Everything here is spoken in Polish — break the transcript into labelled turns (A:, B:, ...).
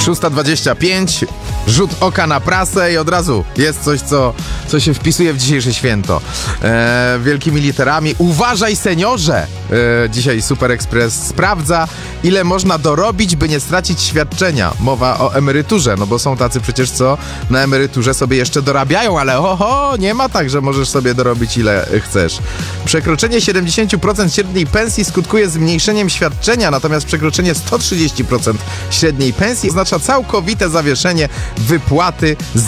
A: 6:25, rzut oka na prasę i od razu jest coś, co się wpisuje w dzisiejsze święto. Wielkimi literami. Uważaj, seniorze! Dzisiaj Super Express sprawdza, ile można dorobić, by nie stracić świadczenia. Mowa o emeryturze, no bo są tacy przecież, co na emeryturze sobie jeszcze dorabiają, ale nie ma tak, że możesz sobie dorobić ile chcesz. Przekroczenie 70% średniej pensji skutkuje zmniejszeniem świadczenia, natomiast przekroczenie 130% średniej pensji oznacza całkowite zawieszenie wypłaty